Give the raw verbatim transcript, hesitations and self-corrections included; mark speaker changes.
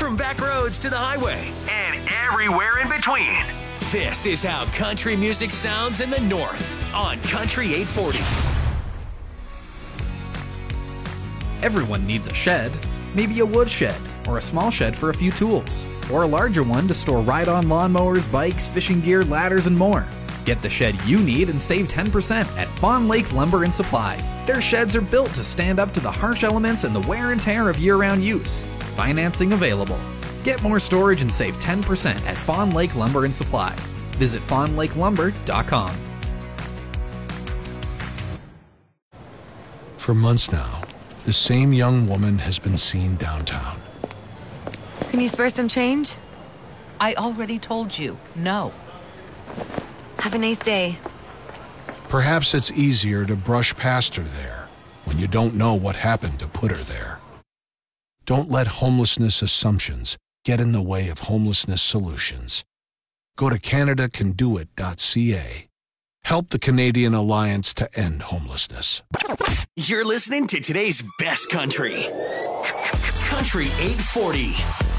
Speaker 1: from back roads to the highway
Speaker 2: and everywhere in between.
Speaker 1: This is how country music sounds in the North on Country eight forty.
Speaker 3: Everyone needs a shed. Maybe a wood shed, or a small shed for a few tools, or a larger one to store ride-on lawnmowers, bikes, fishing gear, ladders, and more. Get the shed you need and save ten percent at Fawn Lake Lumber and Supply. Their sheds are built to stand up to the harsh elements and the wear and tear of year-round use. Financing available. Get more storage and save ten percent at Fawn Lake Lumber and Supply. Visit fawn lake lumber dot com.
Speaker 4: For months now, the same young woman has been seen downtown.
Speaker 5: Can you spare some change?
Speaker 6: I already told you, no.
Speaker 5: Have a nice day.
Speaker 4: Perhaps it's easier to brush past her there when you don't know what happened to put her there. Don't let homelessness assumptions get in the way of homelessness solutions. Go to canada can do it dot c a. Help the Canadian Alliance to End Homelessness.
Speaker 1: You're listening to today's best country. Country eight forty.